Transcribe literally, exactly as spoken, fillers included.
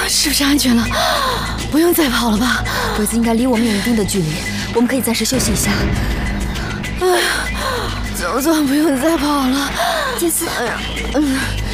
是不是安全了？不用再跑了吧？ 鬼子应该离我们有一定的距离，我们可以暂时休息一下。 哎呀，总算不用再跑了。 杰斯， 哎呀，嗯，